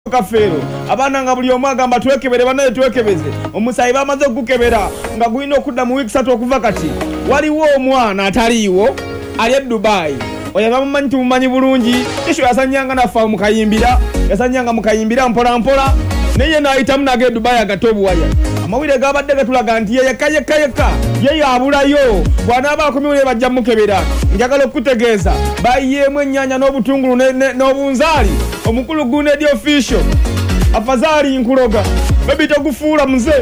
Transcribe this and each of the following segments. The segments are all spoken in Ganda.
Kafero abana nga buli omu agamba twekebere banaye twekebeze omusayi bamaze okukebera nga gulina okudda mu wiiki 3 okuva kati waliwo omwana ataliiwo ali e Dubai oyo bamumanyi tumumanyi bulungi kisho yasanyanga nafa yasanyanga mukayimbira mpola mpola naye naayitamu naga e Dubai agatobu waya amawire gabadde gatulaga nti yeka ye abulayo bw'anaaba akomyewo bajja mukebera njagala okutegeeza bayiyeemu ennyaanya n'obutungulu n'obunzaali omukulu Gunedi official afadhali nkuloga baby togufuula mze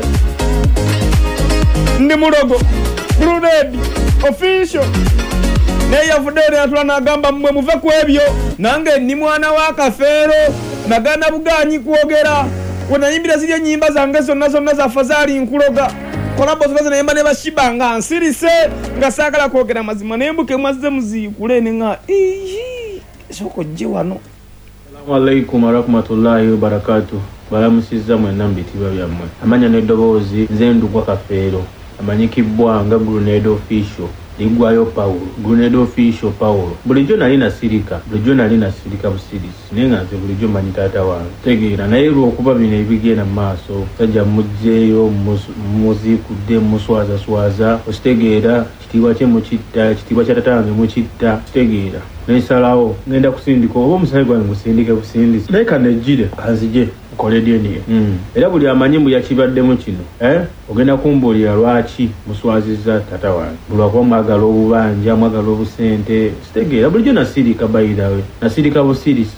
ndi mulogo Gunedi official naye yavudde atula n'agamba mmwe muve ku ebyo nange ndi mwana wa Kafeero nagana buganyi kwogera wenayimbira ziri ennyimba zange zonna za afadhali nkuloga kolabo zonna nayimba ne bashiba nga nsirise nga saagala kwogera mazima naye mbuke mwazize muziikule nga soko gye wano. Assalamu alaikum warahmatullahi wabarakatuh. Balamusiza mwenna mbitiba byammwe. Amanya n'eddoboozi z'endugwa Kafeero amanyikibwa nga Gunedi official Igwayo Paulo Gunedi official Paulo bulijjo nali nasirika busirisi naye nga nze bulijjo manyi taata wange tegeera naye lw'okuba bino ebigenda mu maaso tajja mugjeeyo muzikudde muswaza okitegeera kitiibwa kye mukitta kitiibwa kya taata wange mukitta kitegeera nesalawo ngenda kusindika oba omusayi gwange musindike busindisi naye kanejjire kanzije nkole DNA era buli amanyi mbu yakibaddemu kino ogenda kumbuulira lwaki muswazizza taata wange bulwakuba mwagala obubanja mwagala obusente kitegeera bulijjo nasirika bayirawe nasirika busirisi.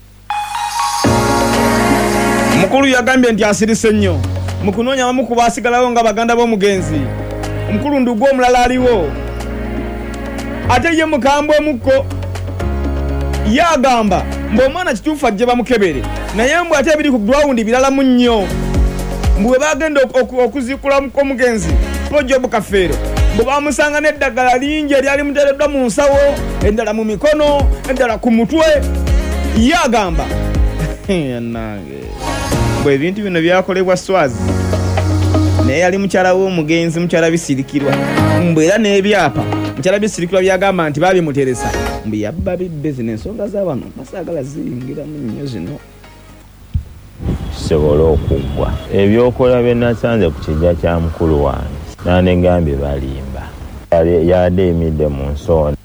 Mukulu yagambye nti asirise nnyo mu kunoonya abamu ku baasigalawo nga baganda b'omugenzi omukulu ndugwa omulala aliwo ate ye mukambwe mukko yagamba mb'omwana kituufu ajje bamukebere naye mbwe ate ebiri ku ground biralamu nnyo mbwe bagenda okuzikula omugenzi Job Kafeero bwe bamusanga n'eddagala lingi eryali muteereddwa mu nsawo endala mu mikono endala ku mutwe yagamba nange bwe ebintu bino byakolebwa Swazi naye yali mukyala w'omugenzi mukyala bisirikirwa mbwe era n'ebyapa mukyala bisirikirwa byagamba nti babimuteresa mbu yabba bizinesi ensonga z'abano basaagala ziyingiramu nnyo zino kisobola okuggwa ebyokola bye nasanze ku kijja kya mukulu wange nanegambye balimba yadde emidde mu nsonda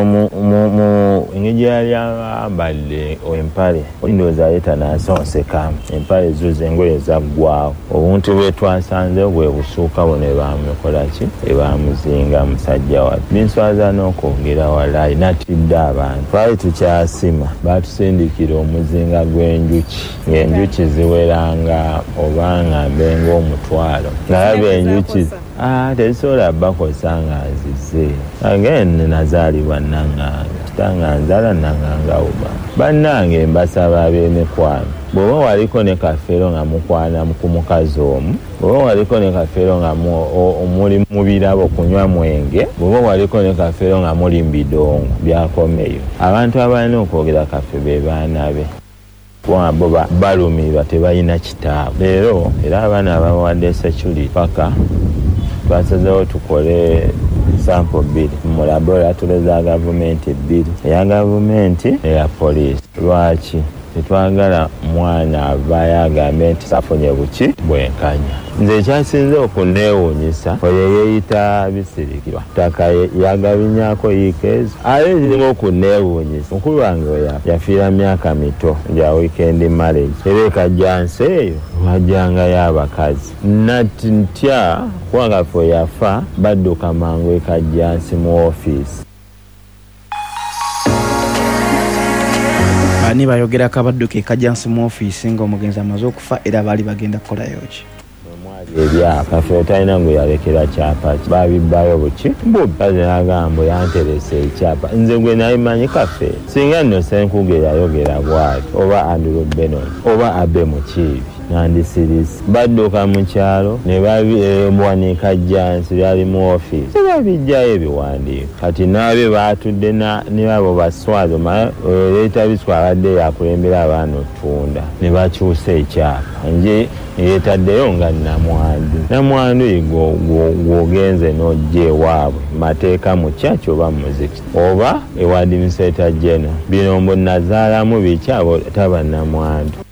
mu engeri yali ambadde empale ndowooza yeta nasonsekamu empale zo zengoye zaggwawo obuntu bwe twasanze bwe busuuka bo ne bamukolaki ebamuzinga musajja wattu binswaza n'okwogera walayi natidde abantu twali tukyasima batusindikira omuzinga gw'enjuki ng'enjuki ziweranga oba ngambenga omutwalo nalaba enjuki tezisobola bakosa nga nzize again nazaalibwa nanganga kitanga nzala nanganga uba bannange mbasaba ab'emikwano bw'oba waliko ne Kafeero nga mukwana ku mukazi omu bw'oba waliko ne Kafeero nga muli mu birabo kunywa mwenge bw'oba waliko ne Kafeero nga muli mu bidongo byakomeyo abantu abalina okwogera Kafeero be baana be bo balumirwa tebalina kitaabo leero era abaana abawadde security paka twasazeewo tukole sample 2 mu laboratory za gavumenti 2 eya gavumenti eya poliisi. Lwaki tetwagala mwana avaayo agambe nti safunye buki bwenkanya. Nze ekyasinze okuneewuunyisa oyo yeeyita bisirikirwa ttaka yagabinyaako yiikeezo ale zirimu okuneewuunyisa mukulu wange oyo yafiira myaka mito gya weekend marriage era ekajjansi eyo wajjangayo abakazi ntya kubanga fe yafa badduka mangu ekajjansi mu ofiisi. Bani bayogerako abadduka ekajjansi mu ofiisi ng'omugenzi amaze okufa era baali bagenda kukolayo ki ebyapa Kafeero talina ngu yalekera kyapa babibbayo buki bubaze nagambo yanteresa ekyapa nze gwe nayimanyi Kafeero singa nno Senkuge yayogera bwati oba Andrew Benon oba Abe Mukiibi nandisirisi badduka mu kyalo ne babiwanika jansi byali mu ofiisi tebabijjayo ebiwandiiko kati naabe baatudde ne babo baswazo leeta biswa abadde yakulembera abaana ottunda ne bakyusa ekyapa nje yeetaddeyo nga namwandu gwogenze n'ojja ewaabwe mateeka mu kyaki oba muziki oba ewa administrator general bino mbu nazaalamu biki abo taba namwandu